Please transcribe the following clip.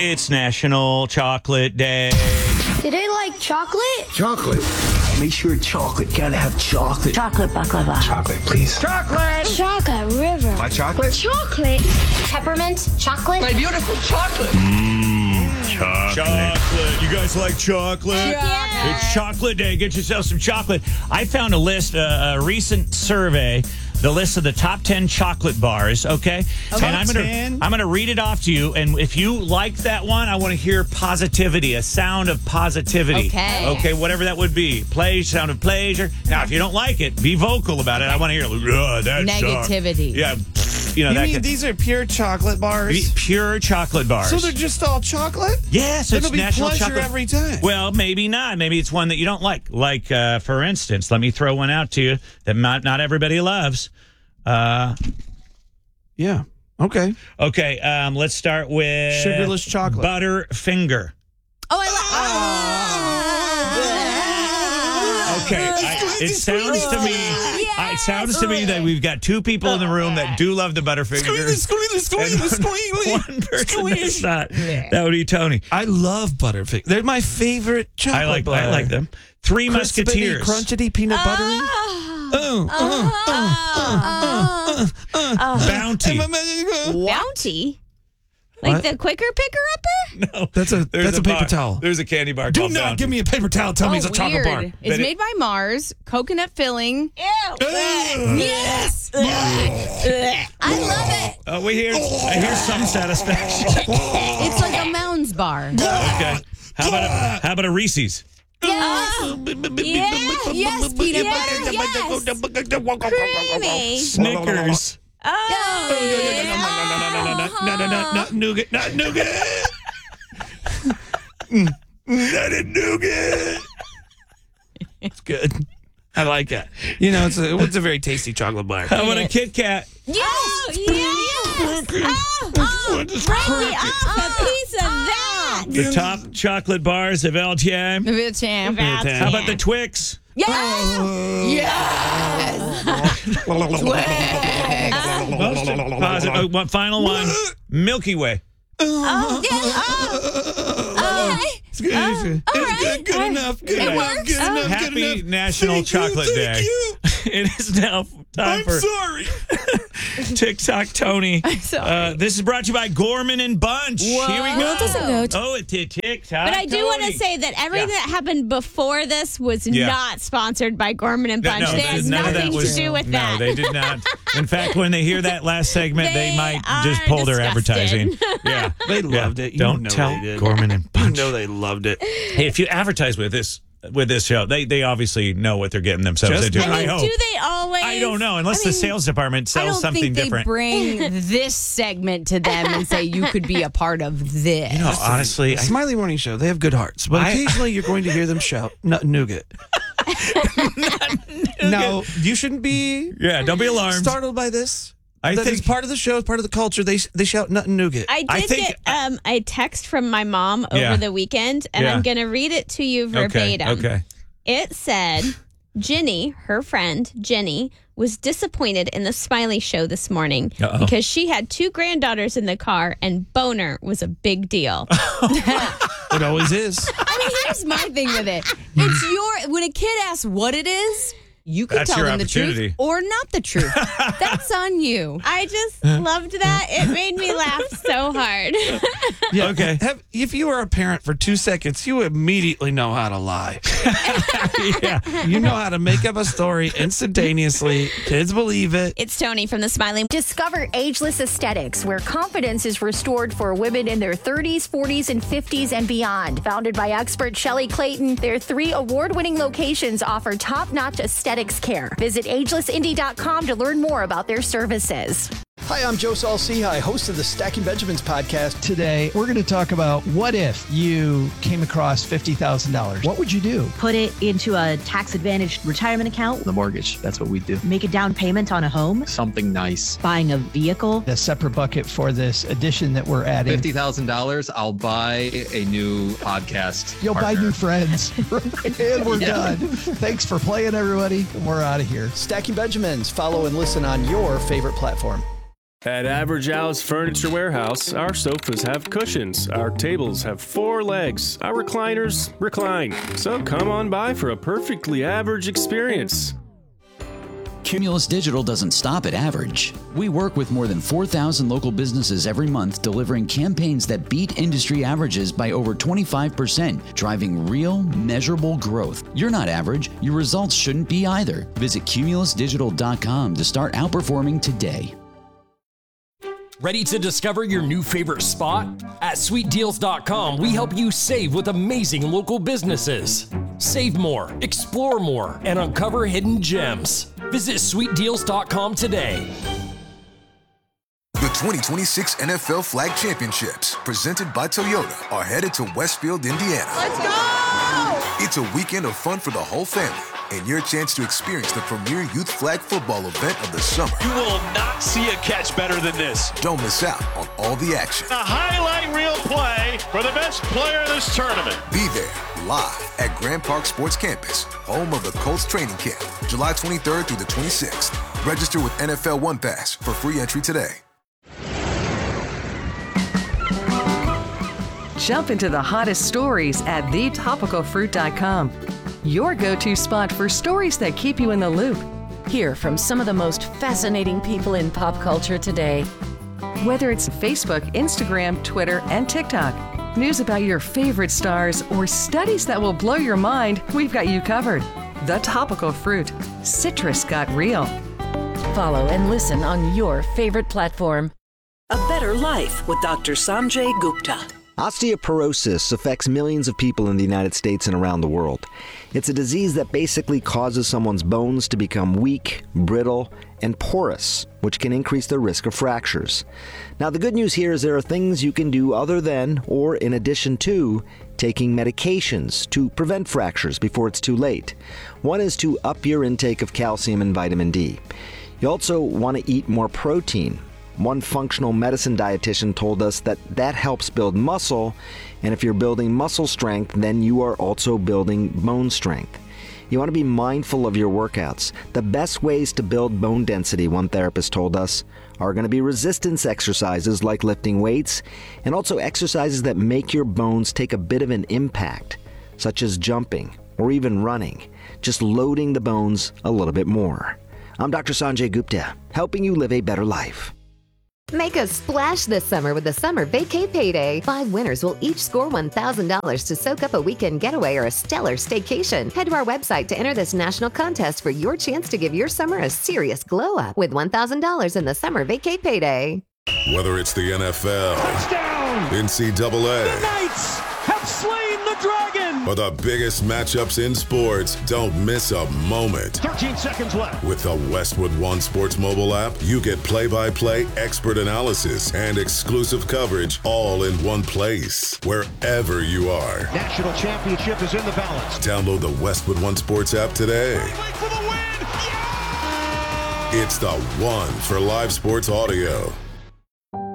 It's National Chocolate Day. Do they like chocolate? Chocolate. Make sure chocolate. Gotta have chocolate. Chocolate baklava. Chocolate, please. Chocolate. Chocolate river. My chocolate? Chocolate. Peppermint. Chocolate. My beautiful chocolate. Chocolate. You guys like chocolate? Yeah. It's Chocolate Day. Get yourself some chocolate. I found a list, a recent survey, the list of the top 10 chocolate bars, okay? And I'm gonna read it off to you, and if you like that one, I want to hear positivity, a sound of positivity. Okay, whatever that would be. Sound of pleasure. Now, if you don't like it, be vocal about it. I want to hear that negativity. Sucked. Yeah. You You mean these are pure chocolate bars? Pure chocolate bars. So they're just all chocolate? Yes, It'll it's be National pleasure Chocolate every time. Well, maybe not. Maybe it's one that you don't like. Like, for instance, let me throw one out to you that not everybody loves. Yeah. Okay. Okay, let's start with Sugarless chocolate. Butterfinger. Oh, I like. Okay, it sounds to me. It sounds to me that we've got two people in the room that do love the Butterfinger. One person does not. That would be Tony. I love Butterfinger. They're my favorite chocolate bar. I like them. Three Musketeers. Crunchity, peanut buttery. Bounty. Bounty? Like What? the quicker picker-upper? No, That's a paper bar. towel. There's a candy bar Do called not Bounty. give me a paper towel. Tell me it's a chocolate bar. It's But made by Mars, coconut filling. Yes. I love it. Oh, I hear some satisfaction. It's like a Mounds bar. Okay. How about a Reese's? Yes, peanut butter, yes. Creamy. Snickers. Not nougat. Not nougat. Not a nougat. It's good. I like that. You know, it's a very tasty chocolate bar. How about a Kit Kat? Yes, yes. Break me off a piece of that. The top chocolate bars of all time. How about the Twix? Yes. Yes. One final one. Milky Way. Oh, yeah. Okay. It's good. It's good enough. Good It enough. works. Good enough. Happy good enough. National Thank Chocolate you, Day. Thank you. It is now time I'm for sorry. TikTok Tony. sorry. This is brought to you by Gorman and Bunch. Here we go. No, it doesn't go to- Oh, it's TikTok. But I do want to Tony. say that everything Yeah. that happened before this was Yeah. not sponsored by Gorman and Bunch. No, they had none of that nothing was- to do with no, that. they did not. In fact, when they hear that last segment, they They might are just pull their disgusted. advertising. Yeah, They loved it. You Don't know tell they did. Gorman and You Bunch. know they loved it. Hey, if you advertise with this show, they obviously know what they're getting themselves Just into. do. I mean, hope. do they always? I don't know, unless the sales department I sells don't something think they different. bring this segment to them and say you could be a part of this. No, honestly, Smiley Morning Show, they have good hearts, but occasionally you're going to hear them shout, nut nougat. Now, you shouldn't be yeah, don't be alarmed. startled by this. I That think is part of the show, it's part of the culture. They shout nut and nougat. I I did think- get a text from my mom over Yeah. the weekend, and Yeah. I'm going to read it to you verbatim. Okay. It said, Ginny, her friend, Jenny, was disappointed in the Smiley Show this morning Uh-oh. because she had two granddaughters in the car and boner was a big deal. It always is. I mean, here's my thing with it. It's when a kid asks what it is, you can That's tell your them the opportunity. truth or not the truth. That's on you. I just loved that. It made me laugh so hard. Yeah. Okay. If you are a parent for 2 seconds, you immediately know how to lie. Yeah. You know how to make up a story instantaneously. Kids believe it. It's Tony from the Smiling. Discover Ageless Aesthetics, where confidence is restored for women in their 30s, 40s, and 50s and beyond. Founded by expert Shelley Clayton, their 3 award-winning locations offer top-notch aesthetics care. Visit agelessindy.com to learn more about their services. Hi, I'm Joe Saul-Sehy, host of the Stacking Benjamins podcast. Today, we're going to talk about what if you came across $50,000? What would you do? Put it into a tax-advantaged retirement account. The mortgage, that's what we do. Make a down payment on a home. Something nice. Buying a vehicle. A separate bucket for this addition that we're adding. $50,000, I'll buy a new podcast. You'll partner. buy new friends. And we're done. Thanks for playing, everybody. And we're out of here. Stacking Benjamins. Follow and listen on your favorite platform. At Average Al's Furniture Warehouse, our sofas have cushions, our tables have 4 legs, our recliners recline. So come on by for a perfectly average experience. Cumulus Digital doesn't stop at average. We work with more than 4,000 local businesses every month, delivering campaigns that beat industry averages by over 25%, driving real, measurable growth. You're not average. Your results shouldn't be either. Visit cumulusdigital.com to start outperforming today. Ready to discover your new favorite spot? At sweetdeals.com, we help you save with amazing local businesses. Save more, explore more, and uncover hidden gems. Visit sweetdeals.com today. The 2026 NFL Flag Championships, presented by Toyota, are headed to Westfield, Indiana. Let's go! It's a weekend of fun for the whole family, and your chance to experience the premier youth flag football event of the summer. You will not see a catch better than this. Don't miss out on all the action. A highlight reel play for the best player of this tournament. Be there live at Grand Park Sports Campus, home of the Colts training camp, July 23rd through the 26th. Register with NFL One Pass for free entry today. Jump into the hottest stories at thetopicalfruit.com. Your go-to spot for stories that keep you in the loop. Hear from some of the most fascinating people in pop culture today. Whether it's Facebook, Instagram, Twitter, and TikTok, news about your favorite stars, or studies that will blow your mind, we've got you covered. The Topical Fruit. Citrus got real. Follow and listen on your favorite platform. A better life with Dr. Sanjay Gupta. Osteoporosis affects millions of people in the United States and around the world. It's a disease that basically causes someone's bones to become weak, brittle, and porous, which can increase the risk of fractures. Now, the good news here is there are things you can do other than, or in addition to, taking medications to prevent fractures before it's too late. One is to up your intake of calcium and vitamin D. You also want to eat more protein. One functional medicine dietitian told us that helps build muscle, and if you're building muscle strength, then you are also building bone strength. You want to be mindful of your workouts. The best ways to build bone density, one therapist told us, are going to be resistance exercises like lifting weights, and also exercises that make your bones take a bit of an impact, such as jumping or even running, just loading the bones a little bit more. I'm Dr. Sanjay Gupta, helping you live a better life. Make a splash this summer with the Summer Vacay Payday. 5 winners will each score $1,000 to soak up a weekend getaway or a stellar staycation. Head to our website to enter this national contest for your chance to give your summer a serious glow up with $1,000 in the Summer Vacay Payday. Whether it's the NFL, touchdown, NCAA, the Knights have slain the dragon, or the biggest matchups in sports, don't miss a moment. 13 seconds left. With the Westwood One Sports mobile app, you get play-by-play, expert analysis, and exclusive coverage all in one place, wherever you are. National championship is in the balance. Download the Westwood One Sports app today. For the win. Yeah! It's the one for live sports audio.